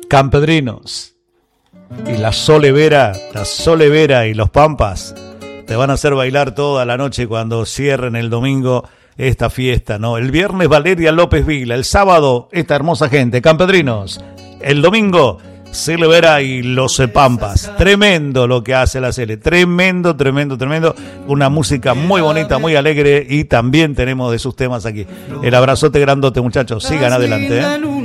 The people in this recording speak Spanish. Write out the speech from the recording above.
Campedrinos y la Sole Vera y los Pampas te van a hacer bailar toda la noche cuando cierren el domingo esta fiesta, ¿no? El viernes Valeria López Vila, el sábado esta hermosa gente, Campedrinos, el domingo Sole Vera y los Pampas. Tremendo lo que hace la Sele, tremendo, una música muy bonita, muy alegre, y también tenemos de sus temas aquí. El abrazote grandote, muchachos, sigan adelante, ¿eh?